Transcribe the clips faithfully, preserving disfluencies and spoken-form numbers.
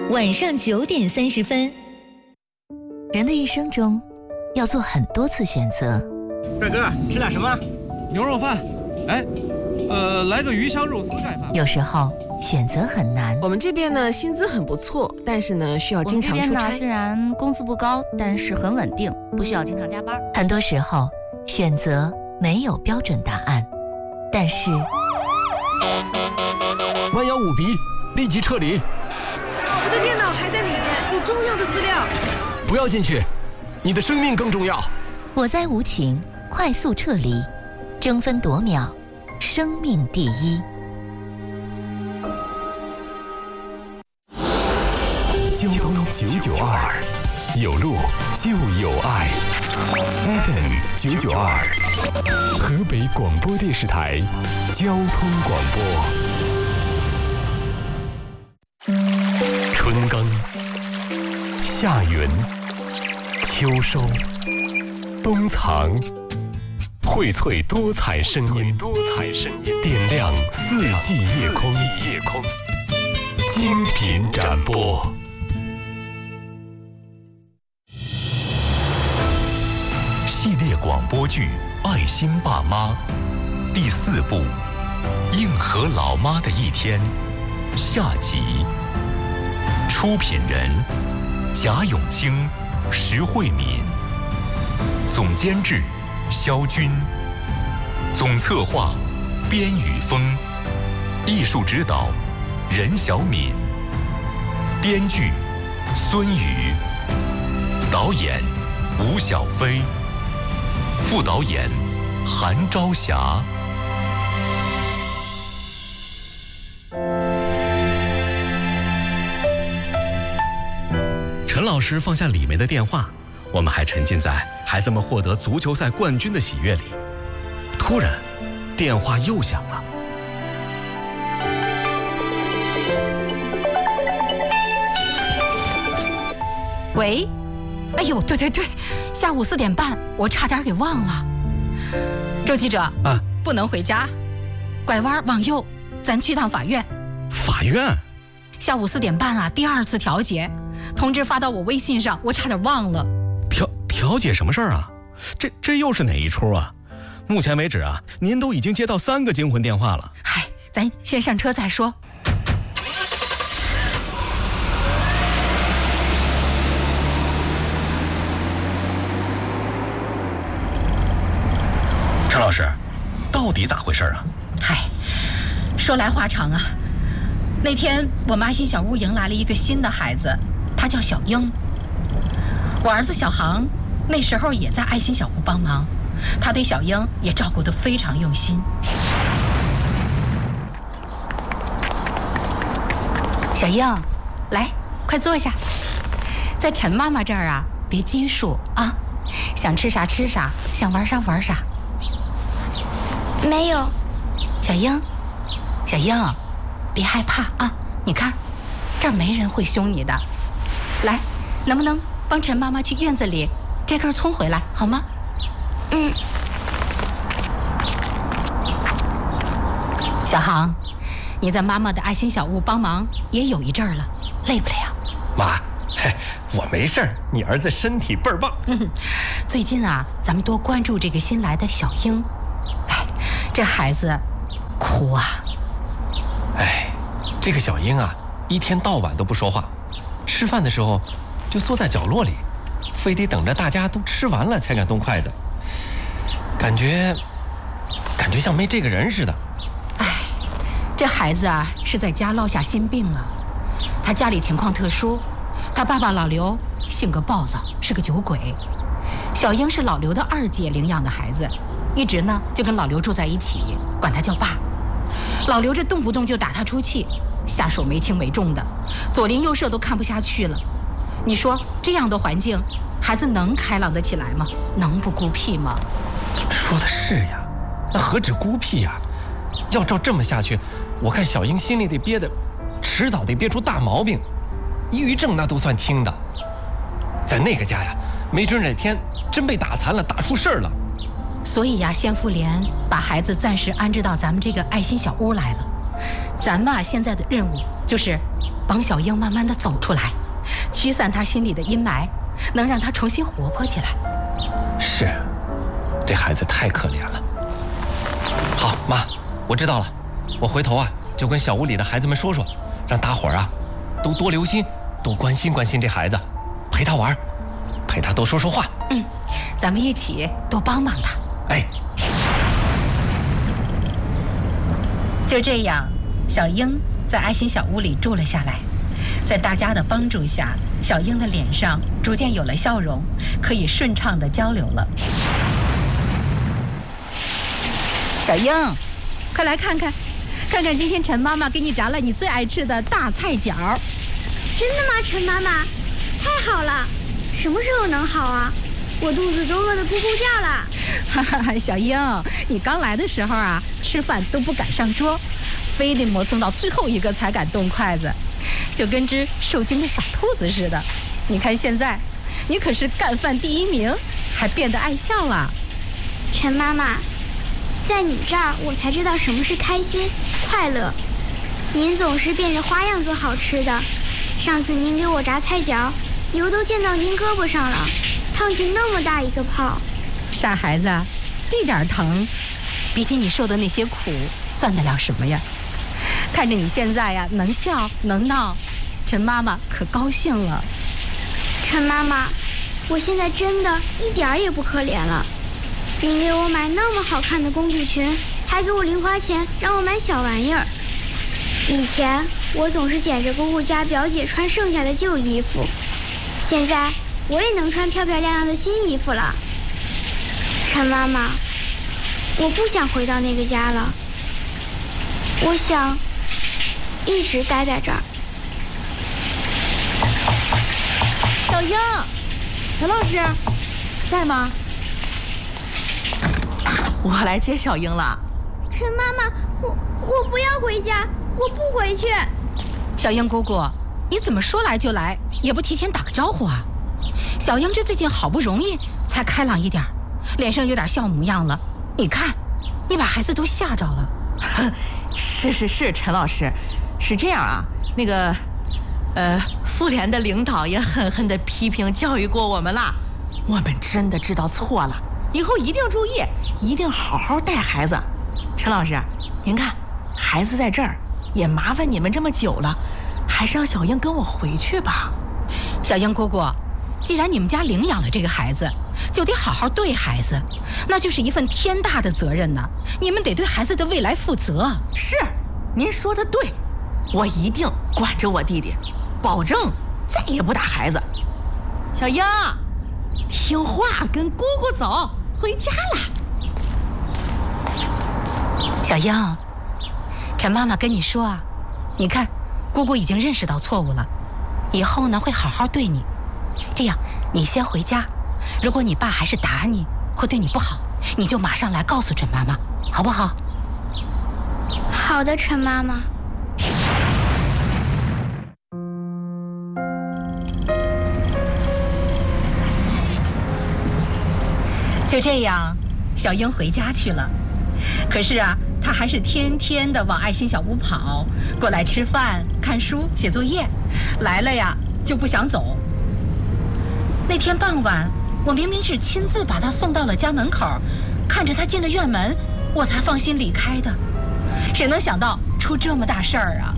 晚上九点三十分。 人的一生中，要做很多次选择。 帅哥，吃点什么？ 牛肉饭。哎，呃，来个鱼香肉丝盖饭。 有时候选择很难。 我们这边呢，薪资很不错，但是呢，需要经常出差。 我们这边呢，虽然工资不高，但是很稳定，不需要经常加班。 很多时候，选择没有标准答案，但是弯腰五鼻，立即撤离。 我的电脑还在里面，有重要的资料。 不要进去，你的生命更重要。 火灾无情，快速撤离，争分夺秒，生命第一。 交通九九二，有路就有爱。F M 九九二，河北广播电视台交通广播。春耕、夏耘、秋收、冬藏，荟萃多彩声音，多彩声音，点亮四季夜空，夜空，精品展播。系列广播剧《爱心爸妈》第四部《应和老妈的一天》下集。出品人贾永清、石慧敏，总监制肖军，总策划边宇峰，艺术指导任小敏，编剧孙宇，导演吴小飞，副导演韩朝霞。 陈老师放下李梅的电话，我们还沉浸在孩子们获得足球赛冠军的喜悦里。突然，电话又响了。 喂，哎呦，对对对，下午四点半，我差点给忘了。周记者啊， 不能回家，拐弯往右，咱去趟法院。 法院？ 下午四点半啊，第二次调解，通知发到我微信上，我差点忘了。 调调解什么事儿啊？这这又是哪一出啊？目前为止啊，您都已经接到三个惊魂电话了。 嗨，咱先上车再说。 陈老师，到底咋回事啊？ 嗨，说来话长啊。那天我们爱心小屋迎来了一个新的孩子，他叫小英。我儿子小航那时候也在爱心小屋帮忙，他对小英也照顾得非常用心。小英，来，快坐下。在陈妈妈这儿啊，别拘束啊，想吃啥吃啥，想玩啥玩啥。 没有。 小英，小英，别害怕啊！你看，这儿没人会凶你的。来，能不能帮陈妈妈去院子里摘根葱回来，好吗？ 嗯。 小航，你在妈妈的爱心小屋帮忙也有一阵儿了，累不累啊？ 妈，嘿，我没事儿，你儿子身体倍儿棒。 嗯，最近啊，咱们多关注这个新来的小英。哎，这孩子哭啊。 哎，这个小英啊，一天到晚都不说话，吃饭的时候就缩在角落里，非得等着大家都吃完了才敢动筷子，感觉感觉像没这个人似的。 哎，这孩子啊是在家落下心病了，他家里情况特殊，他爸爸老刘性格暴躁，是个酒鬼，小英是老刘的二姐领养的孩子，一直呢就跟老刘住在一起，管他叫爸。老刘这动不动就打他出气，下手没轻没重的，左邻右舍都看不下去了。你说这样的环境，孩子能开朗得起来吗？能不孤僻吗？ 说的是呀，那何止孤僻呀！要照这么下去，我看小英心里得憋得，迟早得憋出大毛病，抑郁症那都算轻的。在那个家呀，没准哪天真被打残了，打出事儿了。 所以呀，县妇联把孩子暂时安置到咱们这个爱心小屋来了。咱们啊，现在的任务就是帮小英慢慢的走出来，驱散她心里的阴霾，能让她重新活泼起来。 是，这孩子太可怜了。好，妈，我知道了，我回头啊就跟小屋里的孩子们说说，让大伙儿啊都多留心，多关心关心这孩子，陪他玩，陪他多说说话。 嗯，咱们一起多帮帮他。 哎， 就这样，小英在爱心小屋里住了下来。在大家的帮助下，小英的脸上逐渐有了笑容，可以顺畅地交流了。小英，快来看看，看看今天陈妈妈给你炸了你最爱吃的大菜饺。 真的吗，陈妈妈？太好了！什么时候能好啊？我肚子都饿得咕咕叫了。 哈哈，小英，你刚来的时候啊，吃饭都不敢上桌，非得磨蹭到最后一个才敢动筷子，就跟只受惊的小兔子似的。你看现在，你可是干饭第一名，还变得爱笑了。 陈妈妈，在你这儿我才知道什么是开心快乐。您总是变着花样做好吃的，上次您给我炸菜饺，油都溅到您胳膊上了，烫起那么大一个泡。 傻孩子，这点疼，比起你受的那些苦，算得了什么呀？看着你现在呀，能笑能闹，陈妈妈可高兴了。 陈妈妈，我现在真的一点儿也不可怜了。您给我买那么好看的工具裙，还给我零花钱让我买小玩意儿。以前我总是捡着姑姑家表姐穿剩下的旧衣服，现在我也能穿漂漂亮亮的新衣服了。陈妈妈，我不想回到那个家了，我想一直待在这儿。 小英，陈老师，在吗？我来接小英了。 陈妈妈，我我不要回家，我不回去。 小英姑姑，你怎么说来就来，也不提前打个招呼啊？小英这最近好不容易才开朗一点，脸上有点笑模样了。你看，你把孩子都吓着了。 是是是，陈老师，是这样啊，那个，呃，妇联的领导也狠狠地批评教育过我们了，我们真的知道错了，以后一定注意，一定好好带孩子。陈老师，您看，孩子在这儿，也麻烦你们这么久了，还是让小英跟我回去吧。 小英姑姑，既然你们家领养了这个孩子，就得好好对孩子，那就是一份天大的责任呢。你们得对孩子的未来负责。 是，您说的对，我一定管着我弟弟，保证再也不打孩子。小英，听话，跟姑姑走，回家啦。 小英，陈妈妈跟你说啊，你看，姑姑已经认识到错误了，以后呢会好好对你。这样，你先回家，如果你爸还是打你或对你不好，你就马上来告诉陈妈妈，好不好？ 好的，陈妈妈。 就这样，小英回家去了。可是啊，她还是天天的往爱心小屋跑，过来吃饭、看书、写作业，来了呀就不想走。那天傍晚，我明明是亲自把她送到了家门口，看着她进了院门，我才放心离开的。谁能想到出这么大事儿啊！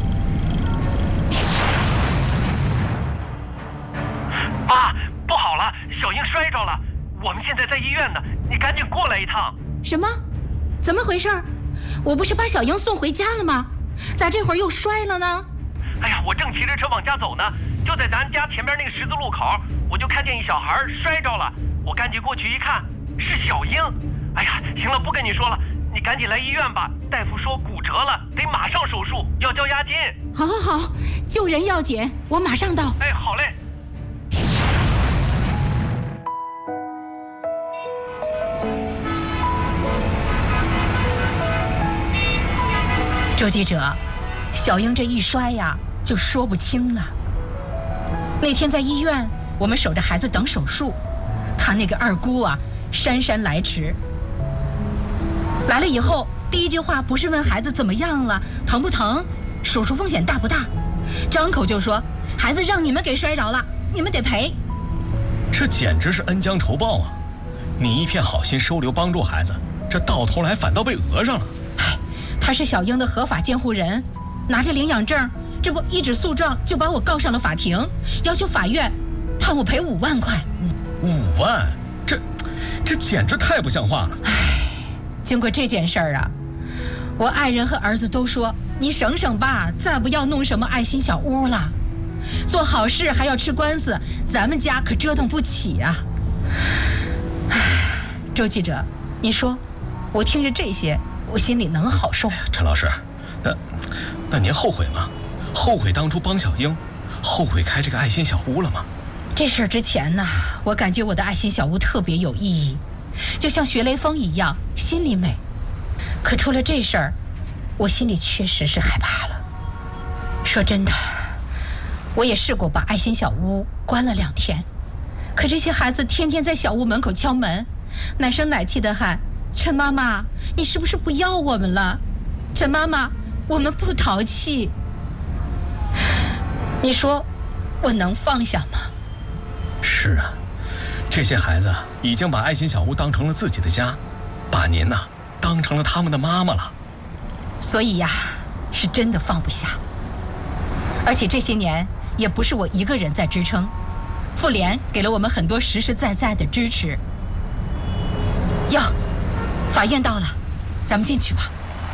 妈，不好了，小英摔着了，我们现在在医院呢，你赶紧过来一趟。 什么？怎么回事？我不是把小英送回家了吗？咋这会儿又摔了呢？ 哎呀，我正骑着车往家走呢，就在咱家前边那个十字路口，我就看见一小孩摔着了，我赶紧过去一看，是小英。哎呀，行了，不跟你说了，你赶紧来医院吧，大夫说骨折了，得马上手术，要交押金。 好好好，救人要紧，我马上到。 哎，好嘞。 周记者，小英这一摔呀，就说不清了。那天在医院，我们守着孩子等手术，她那个二姑啊，姗姗来迟。来了以后，第一句话不是问孩子怎么样了，疼不疼，手术风险大不大， 张口就说孩子让你们给摔着了，你们得赔。 这简直是恩将仇报啊！你一片好心收留帮助孩子，这到头来反倒被讹上了。 哎，他是小英的合法监护人，拿着领养证，这不一纸诉状就把我告上了法庭，要求法院判我赔五万块。 五万？这这简直太不像话了！ 哎，经过这件事儿啊，我爱人和儿子都说你省省吧，再不要弄什么爱心小屋了。做好事还要吃官司，咱们家可折腾不起啊！唉，周记者，你说，我听着这些，我心里能好受吗？ 陈老师，那那您后悔吗？后悔当初帮小英，后悔开这个爱心小屋了吗？ 这事儿之前呢，我感觉我的爱心小屋特别有意义，就像学雷锋一样，心里美。可出了这事儿，我心里确实是害怕了。说真的，我也试过把爱心小屋关了两天，可这些孩子天天在小屋门口敲门，奶声奶气地喊：“陈妈妈，你是不是不要我们了？陈妈妈，我们不淘气。”你说我能放下吗？ 是啊，这些孩子已经把爱心小屋当成了自己的家，把您呐、啊、当成了他们的妈妈了。 所以呀，是真的放不下。而且这些年也不是我一个人在支撑，妇联给了我们很多实实在在的支持。哟，法院到了，咱们进去吧。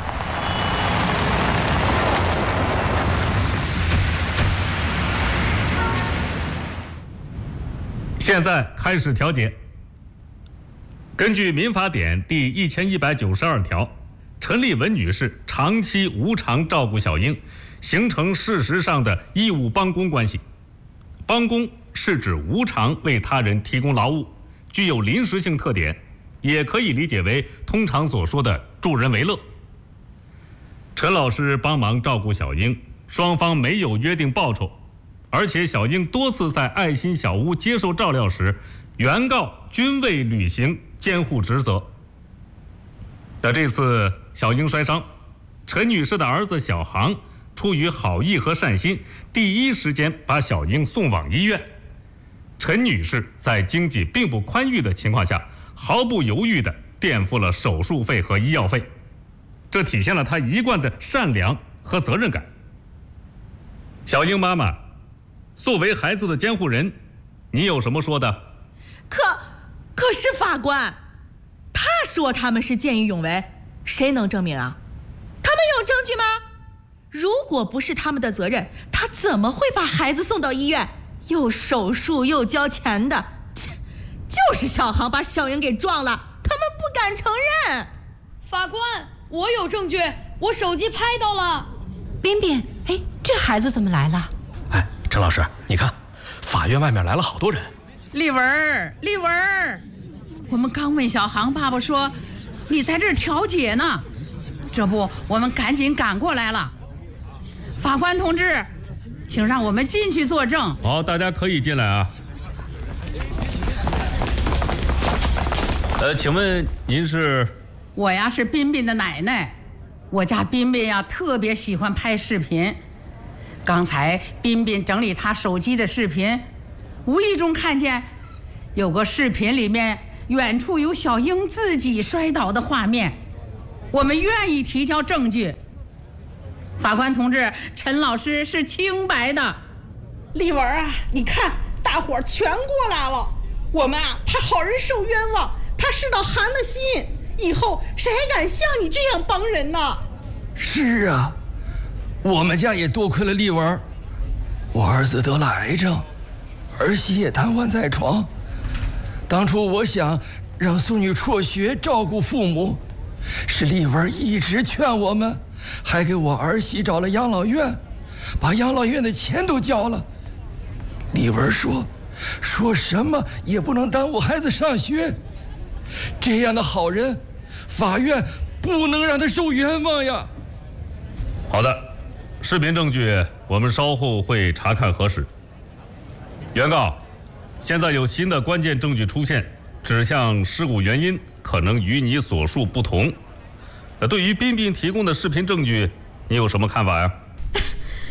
现在开始调解。根据民法典第一千一百九十二条，陈丽文女士长期无偿照顾小英，形成事实上的义务帮工关系。帮工是指无偿为他人提供劳务，具有临时性特点，也可以理解为通常所说的助人为乐。陈老师帮忙照顾小英，双方没有约定报酬，而且小英多次在爱心小屋接受照料时，原告均未履行监护职责。那这次小英摔伤，陈女士的儿子小航出于好意和善心，第一时间把小英送往医院。陈女士在经济并不宽裕的情况下，毫不犹豫地垫付了手术费和医药费，这体现了她一贯的善良和责任感。小英妈妈，作为孩子的监护人，你有什么说的？ 可可是法官，他说他们是见义勇为，谁能证明啊？他们有证据吗？如果不是他们的责任，他怎么会把孩子送到医院，又手术又交钱的？就是小航把小英给撞了，他们不敢承认。 法官，我有证据，我手机拍到了。 彬彬，哎，这孩子怎么来了？ 哎，陈老师，你看，法院外面来了好多人。 丽文，丽文，我们刚问小航爸爸说，你在这儿调解呢，这不，我们赶紧赶过来了。法官同志，请让我们进去作证。 好，大家可以进来啊。呃，请问您是？ 我呀是彬彬的奶奶，我家彬彬呀特别喜欢拍视频。刚才彬彬整理他手机的视频，无意中看见有个视频里面远处有小英自己摔倒的画面，我们愿意提交证据。法官同志，陈老师是清白的。 丽文啊，你看大伙儿全过来了，我们啊怕好人受冤枉，怕世道寒了心，以后谁还敢像你这样帮人呢？ 是啊，我们家也多亏了丽文，我儿子得了癌症，儿媳也瘫痪在床。当初我想让孙女辍学照顾父母，是丽文一直劝我们，还给我儿媳找了养老院，把养老院的钱都交了。丽文说说什么也不能耽误孩子上学，这样的好人，法院不能让他受冤枉呀。 好的，视频证据我们稍后会查看核实。原告，现在有新的关键证据出现，指向事故原因可能与你所述不同。对于彬彬提供的视频证据，你有什么看法呀？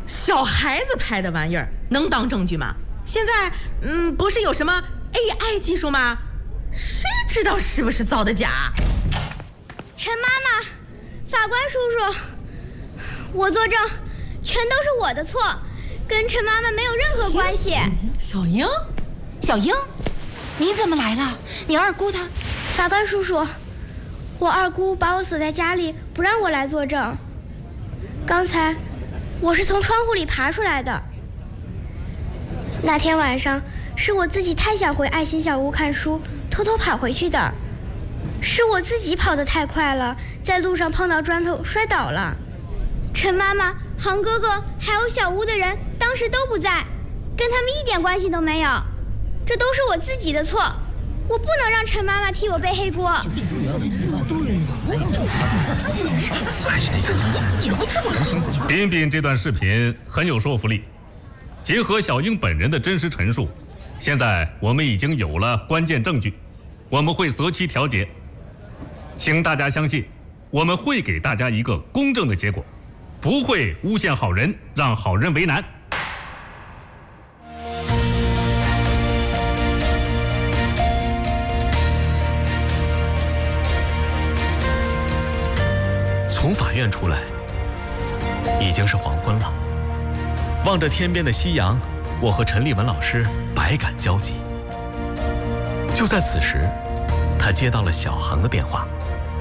小孩子拍的玩意儿能当证据吗？现在嗯，不是有什么 A I 技术吗？谁知道是不是造的假？ 陈妈妈，法官叔叔，我作证，全都是我的错，跟陈妈妈没有任何关系。 小英， 小英，你怎么来了？你二姑她…… 法官叔叔，我二姑把我锁在家里，不让我来作证。刚才我是从窗户里爬出来的。那天晚上是我自己太想回爱心小屋看书，偷偷跑回去的。是我自己跑得太快了，在路上碰到砖头摔倒了。陈妈妈、航哥哥还有小屋的人当时都不在，跟他们一点关系都没有。这都是我自己的错，我不能让陈妈妈替我背黑锅。 彬彬这段视频很有说服力，结合小英本人的真实陈述，现在我们已经有了关键证据，我们会择期调解。请大家相信，我们会给大家一个公正的结果，不会诬陷好人，让好人为难。 从法院出来，已经是黄昏了。望着天边的夕阳，我和陈立文老师百感交集。就在此时，他接到了小航的电话。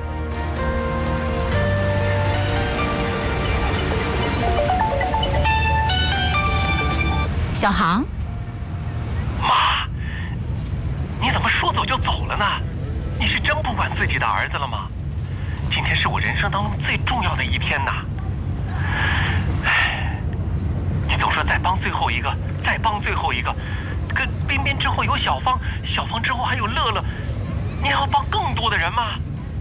小航， 妈，你怎么说走就走了呢？你是真不管自己的儿子了吗？今天是我人生当中最重要的一天呐！唉，你总说再帮最后一个，再帮最后一个，跟彬彬之后有小芳，小芳之后还有乐乐，你还要帮更多的人吗？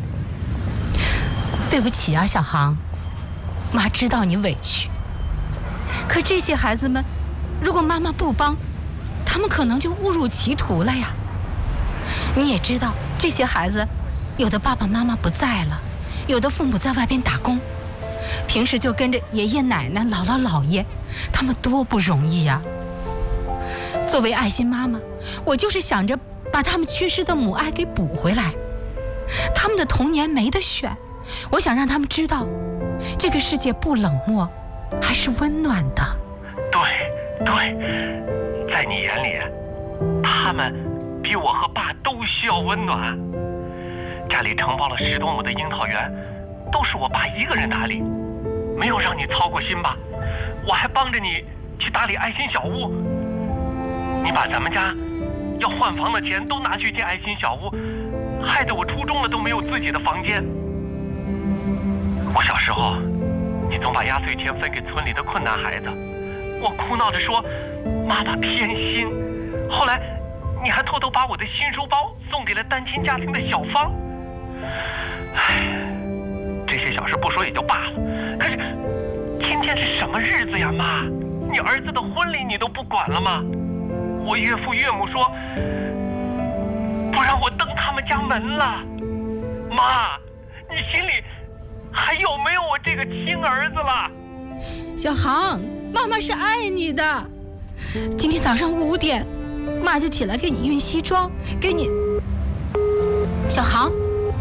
对不起啊，小航，妈知道你委屈，可这些孩子们，如果妈妈不帮，他们可能就误入歧途了呀。你也知道，这些孩子，有的爸爸妈妈不在了，有的父母在外边打工，平时就跟着爷爷奶奶、姥姥姥爷，他们多不容易呀。作为爱心妈妈，我就是想着把他们缺失的母爱给补回来。他们的童年没得选，我想让他们知道，这个世界不冷漠，还是温暖的。 对对，在你眼里，他们比我和爸都需要温暖。家里承包了十多亩的樱桃园，都是我爸一个人打理，没有让你操过心吧？我还帮着你去打理爱心小屋。你把咱们家要换房的钱都拿去建爱心小屋，害得我初中了都没有自己的房间。我小时候，你总把压岁钱分给村里的困难孩子，我哭闹着说妈妈偏心。后来你还偷偷把我的新书包送给了单亲家庭的小芳。唉，这些小事不说也就罢了，可是今天是什么日子呀，妈？你儿子的婚礼你都不管了吗？我岳父岳母说不让我登他们家门了。妈，你心里还有没有我这个亲儿子了？ 小航，妈妈是爱你的。今天早上五点，妈就起来给你熨西装，给你。小航，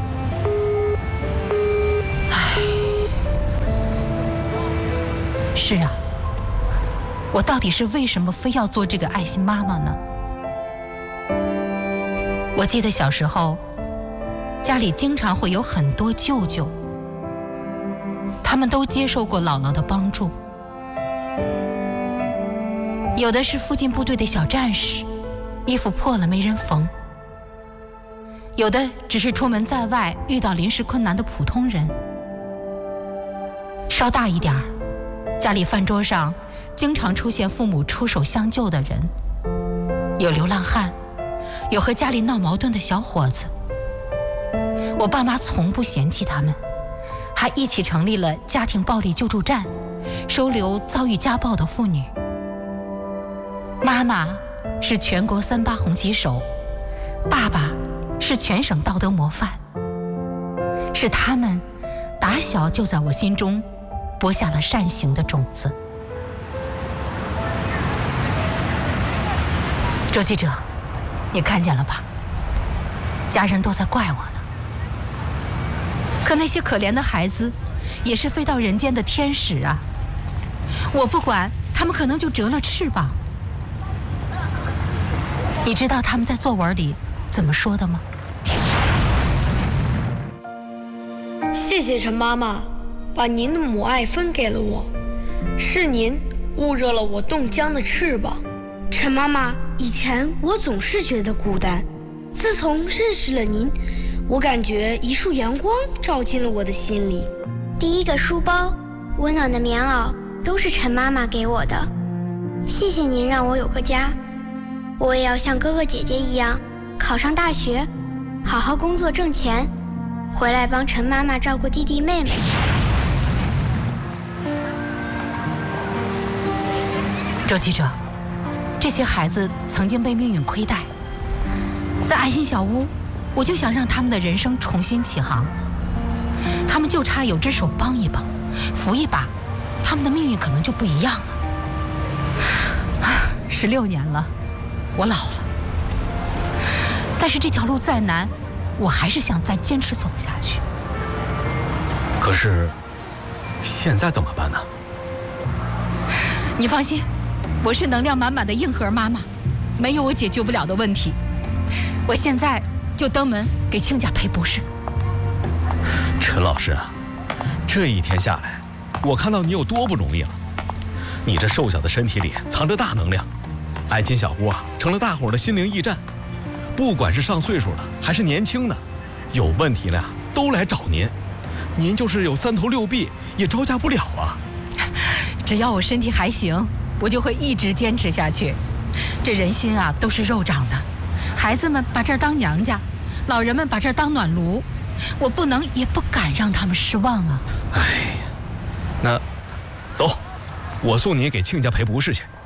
唉，是啊，我到底是为什么非要做这个爱心妈妈呢？我记得小时候，家里经常会有很多舅舅，他们都接受过姥姥的帮助。有的是附近部队的小战士，衣服破了没人缝；有的只是出门在外遇到临时困难的普通人。稍大一点儿，家里饭桌上经常出现父母出手相救的人，有流浪汉，有和家里闹矛盾的小伙子。我爸妈从不嫌弃他们，还一起成立了家庭暴力救助站，收留遭遇家暴的妇女。妈妈是全国三八红旗手，爸爸是全省道德模范。是他们打小就在我心中播下了善行的种子。 周记者，你看见了吧？家人都在怪我呢。可那些可怜的孩子，也是飞到人间的天使啊！我不管，他们可能就折了翅膀。你知道他们在作文里怎么说的吗？ 谢谢陈妈妈，把您的母爱分给了我，是您捂热了我冻僵的翅膀。 陈妈妈，以前我总是觉得孤单，自从认识了您，我感觉一束阳光照进了我的心里。第一个书包，温暖的棉袄，都是陈妈妈给我的。谢谢您让我有个家，我也要像哥哥姐姐一样，考上大学，好好工作挣钱，回来帮陈妈妈照顾弟弟妹妹。 周记者，这些孩子曾经被命运亏待，在爱心小屋，我就想让他们的人生重新起航。他们就差有只手帮一帮，扶一把，他们的命运可能就不一样了。十六年了，我老了，但是这条路再难，我还是想再坚持走下去。 可是，现在怎么办呢？ 你放心，我是能量满满的硬核妈妈，没有我解决不了的问题。我现在就登门给亲家赔不是。 陈老师啊，这一天下来，我看到你有多不容易了。你这瘦小的身体里藏着大能量，爱心小屋啊，成了大伙儿的心灵驿站。不管是上岁数的还是年轻的，有问题了呀，都来找您。您就是有三头六臂，也招架不了啊。 只要我身体还行，我就会一直坚持下去。这人心啊，都是肉长的。孩子们把这儿当娘家，老人们把这儿当暖炉，我不能也不敢让他们失望啊。 哎呀，那走，我送你给亲家赔不是去。